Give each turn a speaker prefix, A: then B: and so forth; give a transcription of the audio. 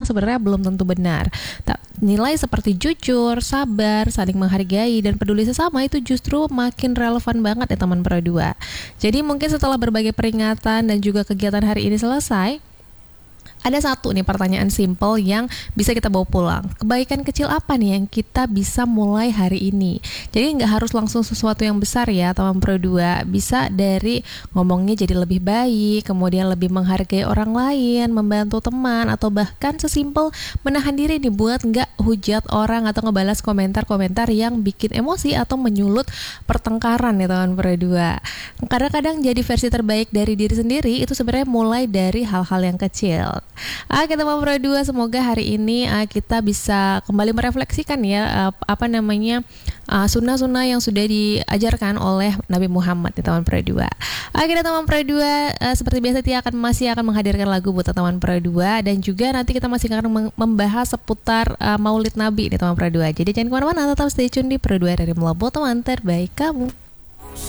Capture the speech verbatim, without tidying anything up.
A: sebenarnya belum tentu benar. Nilai seperti jujur, sabar, saling menghargai, dan peduli sesama itu justru makin relevan banget ya teman Pro dua. Jadi mungkin setelah berbagai peringatan dan juga kegiatan hari ini selesai, ada satu nih pertanyaan simple yang bisa kita bawa pulang. Kebaikan kecil apa nih yang kita bisa mulai hari ini? Jadi nggak harus langsung sesuatu yang besar ya teman Pro dua. Bisa dari ngomongnya jadi lebih baik, kemudian lebih menghargai orang lain, membantu teman, atau bahkan sesimpel menahan diri nih buat nggak hujat orang atau ngebalas komentar-komentar yang bikin emosi atau menyulut pertengkaran ya teman Pro dua. Kadang-kadang jadi versi terbaik dari diri sendiri itu sebenarnya mulai dari hal-hal yang kecil. Ah, kita mau Pro dua, semoga hari ini ah, kita bisa kembali merefleksikan ya ah, apa namanya ah, sunnah-sunnah yang sudah diajarkan oleh Nabi Muhammad di teman Pro dua. Ah, kita teman Pro dua ah, seperti biasa Tia akan masih akan menghadirkan lagu buat teman Pro dua, dan juga nanti kita masih akan membahas seputar ah, Maulid Nabi di teman Pro dua. Jadi jangan kemana-mana, tetap stay tune di Pro dua dari Melabo, teman terbaik kamu.